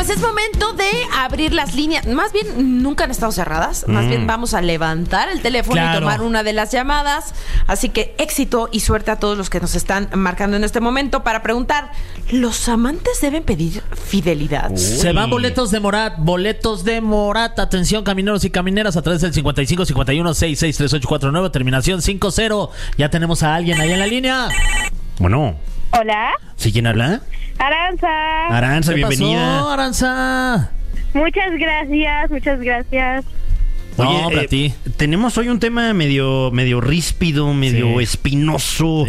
pues es momento de abrir las líneas. Más bien, nunca han estado cerradas. Más bien, vamos a levantar el teléfono y tomar una de las llamadas. Así que éxito y suerte a todos los que nos están marcando en este momento para preguntar, ¿los amantes deben pedir fidelidad? Se van boletos de Morat, Atención, camineros y camineras, a través del 55 51 66 3849, terminación 50. Ya tenemos a alguien ahí en la línea. Bueno. Hola. ¿Sí, quién habla? Aranza. Aranza, bienvenida. Pasó, Aranza? Muchas gracias. No, para ti. Tenemos hoy un tema medio ríspido, medio espinoso,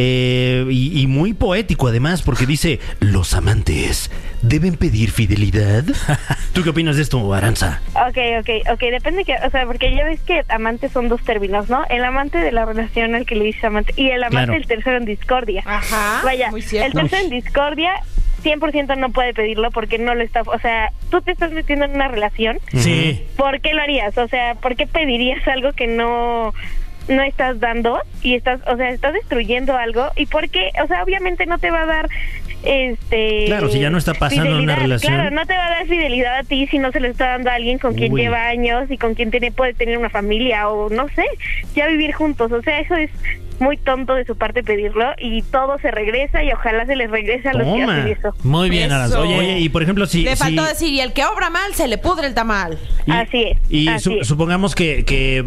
y muy poético además, porque dice, ¿los amantes deben pedir fidelidad? ¿Tú qué opinas de esto, Aranza? Ok, depende porque ya ves que amantes son dos términos, ¿no? El amante de la relación al que le dices amante y el amante del tercero en discordia. Ajá. Vaya, muy cierto. El tercero en discordia 100% no puede pedirlo porque no lo está, o sea, tú te estás metiendo en una relación. Sí. ¿Por qué lo harías? O sea, ¿por qué pedirías algo que no estás dando y estás destruyendo algo? ¿Y por qué? O sea, obviamente no te va a dar claro, si ya no está pasando fidelidad. una relación. Claro, no te va a dar fidelidad a ti si no se lo está dando a alguien con quien lleva años y con quien puede tener una familia o no sé, ya vivir juntos. O sea, eso es muy tonto de su parte pedirlo y todo se regresa y ojalá se les regrese a los que hacen eso. Muy bien, Aranza. Oye, y por ejemplo, si... Le faltó decir, y el que obra mal, se le pudre el tamal. Así es. Y supongamos que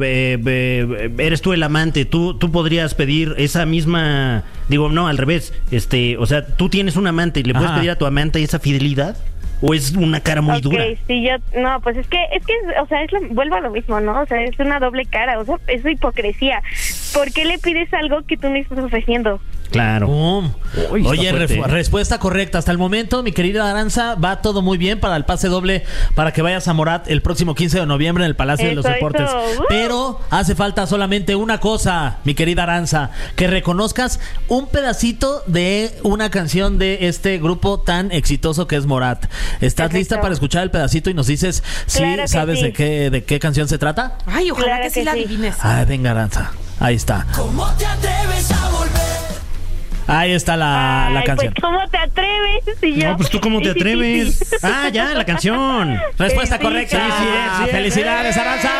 eres tú el amante, tú podrías pedir esa misma... Digo, no, al revés. O sea, tú tienes un amante y le puedes pedir a tu amante esa fidelidad. ¿O es una cara muy dura? Sí, no, pues es que, o sea, vuelvo a lo mismo, ¿no? O sea, es una doble cara, o sea, es hipocresía. ¿Por qué le pides algo que tú no estás ofreciendo? Claro. Oye, respuesta correcta. Hasta el momento, mi querida Aranza, va todo muy bien para el pase doble para que vayas a Morat el próximo 15 de noviembre en el Palacio de los Deportes. Pero hace falta solamente una cosa, mi querida Aranza, que reconozcas un pedacito de una canción de este grupo tan exitoso que es Morat. ¿Estás lista para escuchar el pedacito y nos dices si sabes de qué canción se trata? Ay, ojalá que sí la adivines. Ay, venga, Aranza. Ahí está. ¿Cómo te atreves a volver? Ahí está la canción. Pues, ¿cómo te atreves? No, pues tú cómo te atreves. Ya, la canción. Respuesta correcta. Sí. ¡Felicidades, Aranza!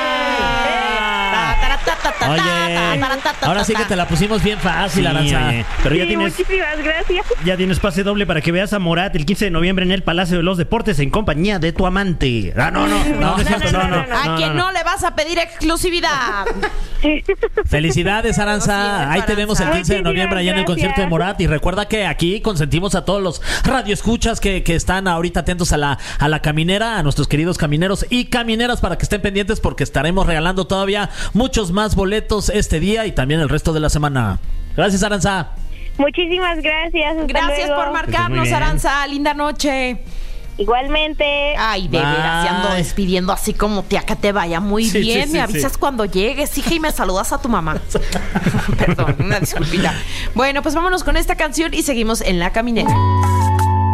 Oye, ahora sí que te la pusimos bien fácil, Aranza. Pero muchísimas gracias. Ya tienes pase doble para que veas a Morat el 15 de noviembre en el Palacio de los Deportes en compañía de tu amante. No. A quien no le vas a pedir exclusividad. Felicidades, Aranza. Ahí te vemos el 15 de noviembre allá en el concierto de Morat. Y recuerda que aquí consentimos a todos los radioescuchas que están ahorita atentos a la caminera, a nuestros queridos camineros y camineras, para que estén pendientes porque estaremos regalando todavía muchos más boletos este día y también el resto de la semana. Gracias, Aranza. Muchísimas gracias. Gracias por marcarnos, Aranza. Linda noche. Igualmente. Ay, de veras, ya ando despidiendo así como tía, que te vaya muy bien. Me avisas cuando llegues, hija, y me saludas a tu mamá. Perdón, una disculpita. Bueno, pues vámonos con esta canción y seguimos en La Caminera.